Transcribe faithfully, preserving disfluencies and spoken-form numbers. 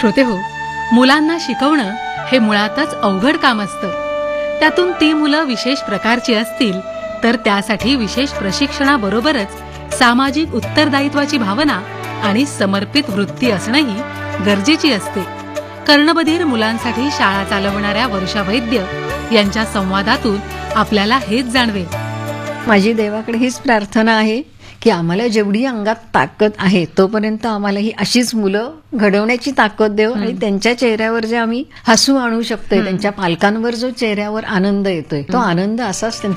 श्रोते हो, मुलांना शिकवणं हे मुळातच अवघड काम असतं. त्यातून ती मुलं विशेष प्रकारची असतील तर त्यासाठी विशेष प्रशिक्षणाबरोबरच सामाजिक उत्तरदायित्वाची भावना आणि समर्पित वृत्ती असणंही गरजेची असते. कर्णबधीर मुलांसाठी शाळा चालवणाऱ्या वर्षा वैद्य यांच्या संवादातून आपल्याला हेच जाणवेल. माझी देवाकडे हीच प्रार्थना आहे की आम्हाला जेवढी अंगात ताकद आहे तोपर्यंत आम्हाला ही अशीच मुलं घडवण्याची ताकद देव आणि त्यांच्या चेहऱ्यावर जे आम्ही हसू आणू शकतोय, त्यांच्या पालकांवर जो चेहऱ्यावर आनंद येतोय तो आनंद असाच